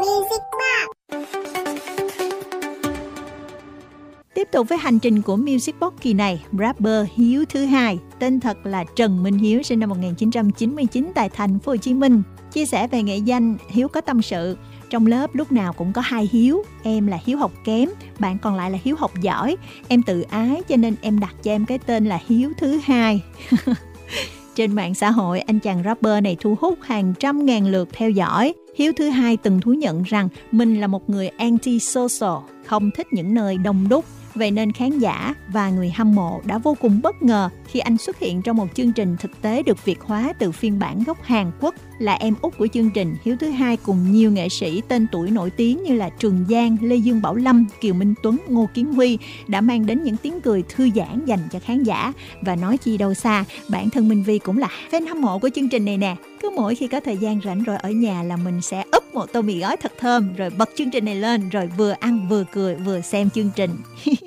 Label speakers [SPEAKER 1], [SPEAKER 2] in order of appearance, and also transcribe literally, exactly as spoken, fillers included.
[SPEAKER 1] Music Box.
[SPEAKER 2] Tiếp tục với hành trình của Music Box kỳ này, rapper Hiếu thứ hai, tên thật là Trần Minh Hiếu, sinh năm một nghìn chín trăm chín mươi chín tại thành phố Hồ Chí Minh. Chia sẻ về nghệ danh, Hiếu có tâm sự: trong lớp lúc nào cũng có hai Hiếu, em là Hiếu học kém, bạn còn lại là Hiếu học giỏi. Em tự ái cho nên em đặt cho em cái tên là Hiếu thứ hai. Trên mạng xã hội, anh chàng rapper này thu hút hàng trăm ngàn lượt theo dõi. Hiếu thứ hai từng thú nhận rằng mình là một người anti-social, không thích những nơi đông đúc. Vậy nên khán giả và người hâm mộ đã vô cùng bất ngờ khi anh xuất hiện trong một chương trình thực tế được Việt hóa từ phiên bản gốc Hàn Quốc. Là em út của chương trình, Hiếu thứ hai cùng nhiều nghệ sĩ tên tuổi nổi tiếng như là Trường Giang, Lê Dương Bảo Lâm, Kiều Minh Tuấn, Ngô Kiến Huy đã mang đến những tiếng cười thư giãn dành cho khán giả. Và nói chi đâu xa, bản thân Minh Vi cũng là fan hâm mộ của chương trình này nè. Cứ mỗi khi có thời gian rảnh rỗi ở nhà là mình sẽ úp một tô mì gói thật thơm, rồi bật chương trình này lên, rồi vừa ăn vừa cười vừa xem chương trình.